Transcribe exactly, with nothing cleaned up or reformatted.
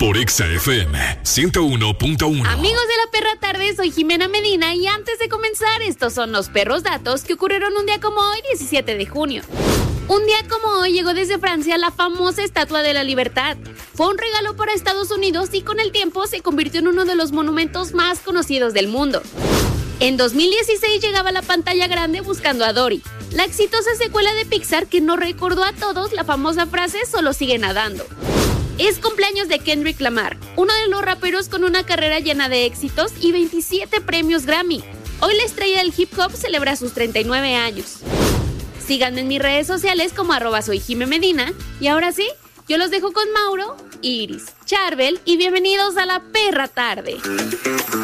por Exa F M ciento uno punto uno. Amigos de la Perra Tarde, soy Jimena Medina y antes de comenzar, estos son los perros datos que ocurrieron un día como hoy, diecisiete de junio. Un día como hoy llegó desde Francia la famosa Estatua de la Libertad. Fue un regalo para Estados Unidos y con el tiempo se convirtió en uno de los monumentos más conocidos del mundo. En dos mil dieciséis llegaba a la pantalla grande Buscando a Dory, la exitosa secuela de Pixar que nos recordó a todos la famosa frase "solo sigue nadando". Es cumpleaños de Kendrick Lamar, uno de los raperos con una carrera llena de éxitos y veintisiete premios Grammy. Hoy la estrella del hip hop celebra sus treinta y nueve años. Síganme en mis redes sociales como arroba soy Jime Medina. Y ahora sí, yo los dejo con Mauro, Iris, Charbel y bienvenidos a la Perra Tarde.